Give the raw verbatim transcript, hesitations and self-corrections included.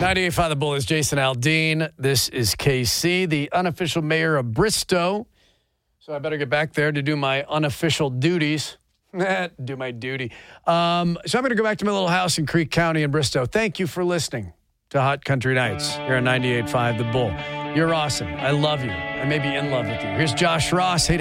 ninety-eight point five The Bull is Jason Aldean. This is K C, the unofficial mayor of Bristow. So I better get back there to do my unofficial duties. do my duty. Um, so I'm going to go back to my little house in Creek County in Bristow. Thank you for listening to Hot Country Nights here on ninety-eight point five The Bull. You're awesome. I love you. I may be in love with you. Here's Josh Ross. Hey,